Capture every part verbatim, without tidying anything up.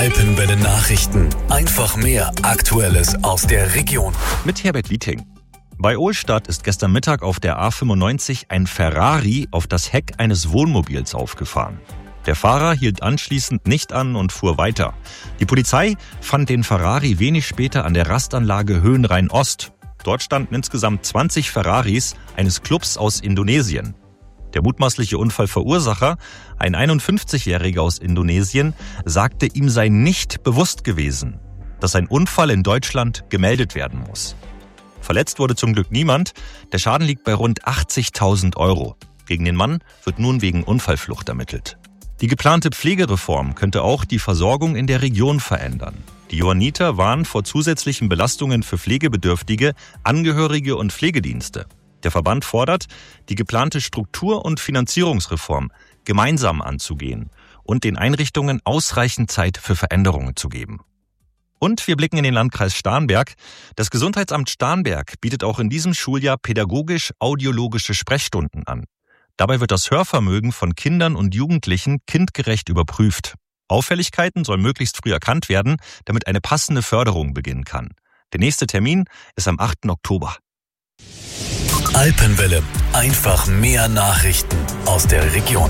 Alpenwelle Nachrichten. Einfach mehr Aktuelles aus der Region. Mit Herbert Wieting. Bei Ohlstadt ist gestern Mittag auf der A fünfundneunzig ein Ferrari auf das Heck eines Wohnmobils aufgefahren. Der Fahrer hielt anschließend nicht an und fuhr weiter. Die Polizei fand den Ferrari wenig später an der Rastanlage Höhenrhein-Ost. Dort standen insgesamt zwanzig Ferraris eines Clubs aus Indonesien. Der mutmaßliche Unfallverursacher, ein einundfünfzigjähriger aus Indonesien, sagte, ihm sei nicht bewusst gewesen, dass ein Unfall in Deutschland gemeldet werden muss. Verletzt wurde zum Glück niemand. Der Schaden liegt bei rund achtzigtausend Euro. Gegen den Mann wird nun wegen Unfallflucht ermittelt. Die geplante Pflegereform könnte auch die Versorgung in der Region verändern. Die Johanniter warnen vor zusätzlichen Belastungen für Pflegebedürftige, Angehörige und Pflegedienste. Der Verband fordert, die geplante Struktur- und Finanzierungsreform gemeinsam anzugehen und den Einrichtungen ausreichend Zeit für Veränderungen zu geben. Und wir blicken in den Landkreis Starnberg. Das Gesundheitsamt Starnberg bietet auch in diesem Schuljahr pädagogisch-audiologische Sprechstunden an. Dabei wird das Hörvermögen von Kindern und Jugendlichen kindgerecht überprüft. Auffälligkeiten sollen möglichst früh erkannt werden, damit eine passende Förderung beginnen kann. Der nächste Termin ist am achten Oktober. Alpenwelle. Einfach mehr Nachrichten aus der Region.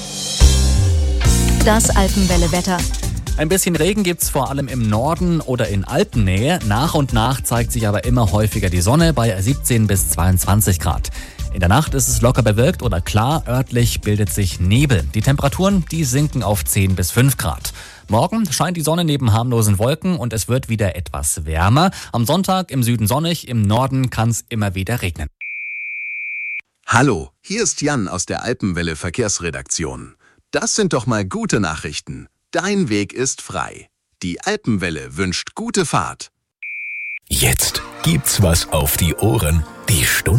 Das Alpenwelle-Wetter. Ein bisschen Regen gibt's vor allem im Norden oder in Alpennähe. Nach und nach zeigt sich aber immer häufiger die Sonne bei siebzehn bis zweiundzwanzig Grad. In der Nacht ist es locker bewölkt oder klar, örtlich bildet sich Nebel. Die Temperaturen, die sinken auf zehn bis fünf Grad. Morgen scheint die Sonne neben harmlosen Wolken und es wird wieder etwas wärmer. Am Sonntag im Süden sonnig, im Norden kann's immer wieder regnen. Hallo, hier ist Jan aus der Alpenwelle Verkehrsredaktion. Das sind doch mal gute Nachrichten. Dein Weg ist frei. Die Alpenwelle wünscht gute Fahrt. Jetzt gibt's was auf die Ohren. Die Stunde.